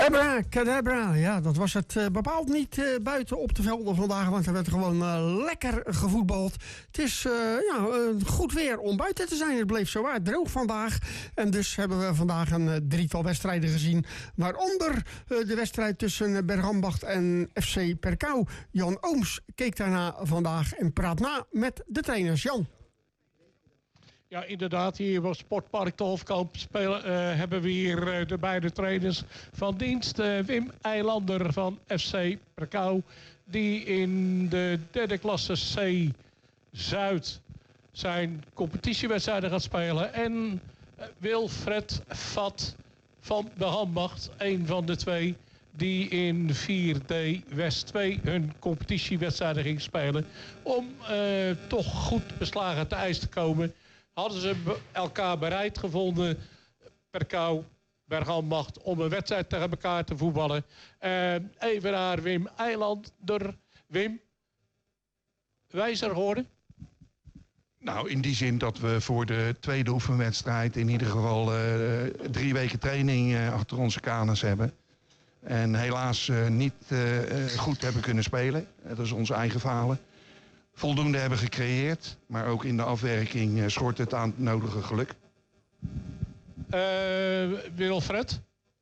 Abracadabra, ja, dat was het bepaald niet buiten op de velden vandaag, want er werd gewoon lekker gevoetbald. Het is goed weer om buiten te zijn. Het bleef zo droog vandaag. En dus hebben we vandaag een drietal wedstrijden gezien, waaronder de wedstrijd tussen Bergambacht en FC Perkau. Jan Ooms keek daarna vandaag en praat na met de trainers. Jan. Ja, inderdaad, hier op Sportpark de Hofkamp hebben we hier de beide trainers van dienst. Wim Eilander van FC Perkau, die in de derde klasse C Zuid zijn competitiewedstrijden gaat spelen. En Wilfred Vat van Bergambacht, een van de twee die in 4D West 2 hun competitiewedstrijden ging spelen. Om toch goed beslagen te ijs te komen, hadden ze elkaar bereid gevonden, Perkau, Bergambacht, om een wedstrijd tegen elkaar te voetballen. Even naar Wim Eilander. Wim, wijzer geworden? Nou, in die zin dat we voor de tweede oefenwedstrijd in ieder geval 3 weken training achter onze kanus hebben. En helaas niet goed hebben kunnen spelen. Dat is onze eigen falen. Voldoende hebben gecreëerd, maar ook in de afwerking schort het aan het nodige geluk. Wilfred?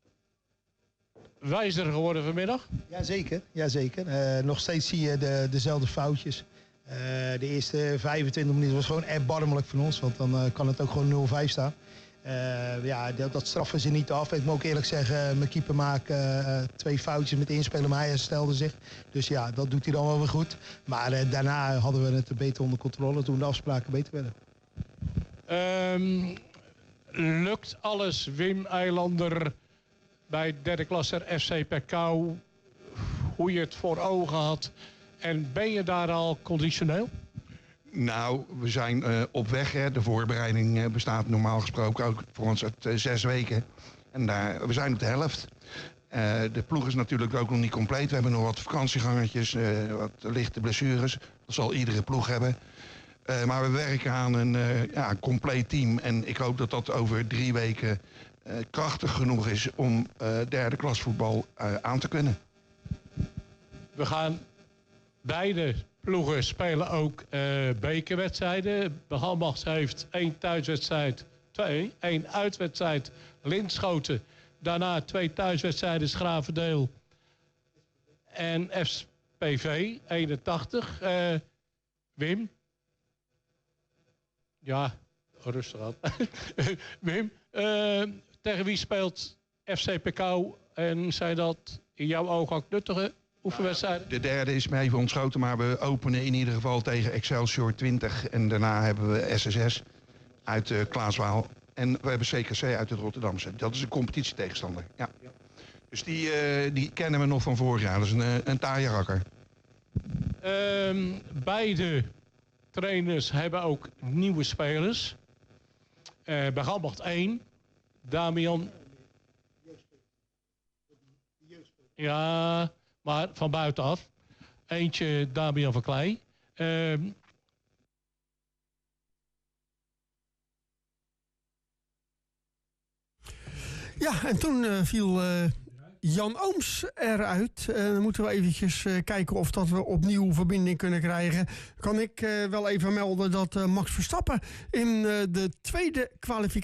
Wijzer geworden vanmiddag? Jazeker. Nog steeds zie je dezelfde foutjes. De eerste 25 minuten was gewoon erbarmelijk van ons, want dan kan het ook gewoon 0-5 staan. Dat straffen ze niet af. Ik moet ook eerlijk zeggen, mijn keeper maakt 2 foutjes met inspelen, maar hij herstelde zich. Dus ja, dat doet hij dan wel weer goed. Maar daarna hadden we het beter onder controle toen de afspraken beter werden. Lukt alles, Wim Eilander, bij derde klasser FC Perkau, hoe je het voor ogen had? En ben je daar al conditioneel? Nou, we zijn op weg. Hè. De voorbereiding bestaat normaal gesproken ook voor ons uit 6 weken. En we zijn op de helft. De ploeg is natuurlijk ook nog niet compleet. We hebben nog wat vakantiegangetjes, wat lichte blessures. Dat zal iedere ploeg hebben. Maar we werken aan een compleet team. En ik hoop dat dat over 3 weken krachtig genoeg is om derde klas voetbal aan te kunnen. We gaan beide ploegen spelen ook bekerwedstrijden. Bergambacht heeft 1 thuiswedstrijd, 1 uitwedstrijd, Linschoten. Daarna 2 thuiswedstrijden, Schravendeel en SPV 81. Wim? Ja, rustig aan. Wim, tegen wie speelt FC Perkau en zijn dat in jouw ogen ook nuttige oefenwedstrijden? De derde is me even ontschoten, maar we openen in ieder geval tegen Excelsior 20. En daarna hebben we SSS uit Klaaswaal. En we hebben CKC uit het Rotterdamse. Dat is een competitietegenstander. Ja. Dus die kennen we nog van vorig jaar. Dat is een taaie rakker. Beide trainers hebben ook nieuwe spelers. Bergambacht 1. Damian. Ja, maar van buitenaf. Eentje Damian van Klei. Ja, en toen viel Jan Ooms eruit. Dan moeten we eventjes kijken of dat we opnieuw verbinding kunnen krijgen. Kan ik wel even melden dat Max Verstappen in de tweede kwalificatie